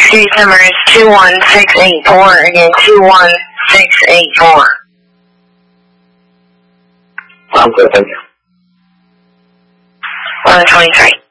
case number is 21684. Again, 21684. I'm good, thank you. 1123.